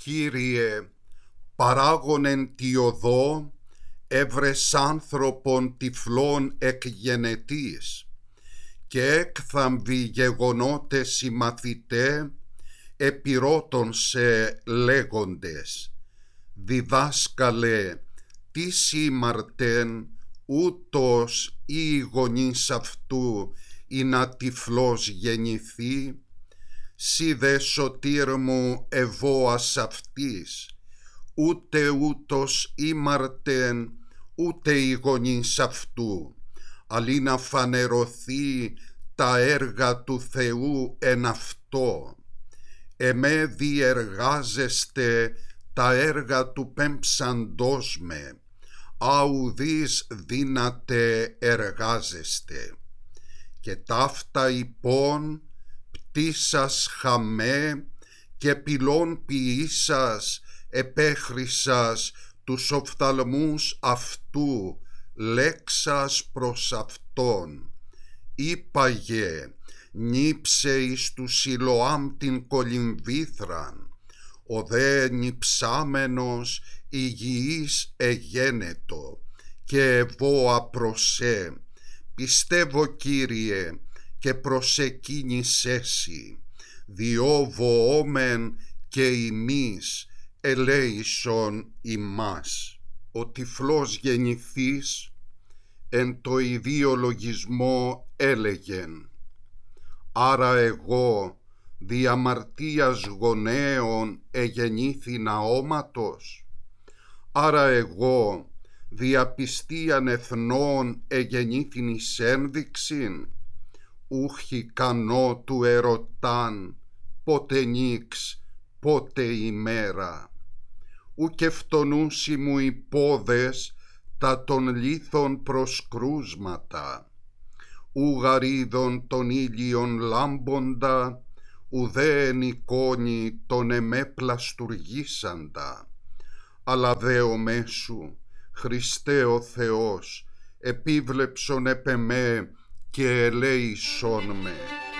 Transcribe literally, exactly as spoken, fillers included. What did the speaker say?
Κύριε, παράγων εν τη οδό, έβρες άνθρωπον τυφλών εκ γενετής, και έκθαμβοι γεγονότες οι μαθητέ, επιρώτων σε λέγοντες, διδάσκαλε, τι σήμαρτεν, ούτως ή οι γονείς αυτού ή να τυφλός γεννηθεί, σι δε σωτήρ μου εβόας αυτής, ούτε ούτως ήμαρτεν, ούτε οι γονείς αυτού, αλλή να φανερωθεί τα έργα του Θεού εν αυτό. Εμέ διεργάζεστε τα έργα του πέμψαντός με, αουδείς δύναται εργάζεστε. Και ταύτα υπόν πτήσας χαμέ και πυλών ποιήσας επέχρησας τους οφθαλμούς αυτού, λέξας προς αυτόν. Είπαγε, νύψε εις του Σιλοάμ την κολυμβήθραν, ο δε νυψάμενος υγιής εγένετο, και εβόα προσέ. Πιστεύω, Κύριε, και προσεκίνησέσι, διό βοόμεν και ημείς ελέησον ημάς. Ο τυφλός γεννηθής εν το ιδίο λογισμό έλεγεν, άρα εγώ δι' αμαρτίας γονέων εγεννήθη αόματος, άρα εγώ δι' απιστίαν εθνών εγεννήθην εις ένδειξην, ούχι κανό του ερωτάν, πότε νύξ, πότε ημέρα, ουκ ευτονούσι μου οι πόδες τα των λίθων προσκρούσματα, ου γαρίδων των ήλιων λάμποντα, ουδέ εν εικόνη των εμέ πλαστουργήσαντα, αλλά δε ο μέσου, Χριστέ ο Θεός, επίβλεψον επ' εμέ και ελέησον με.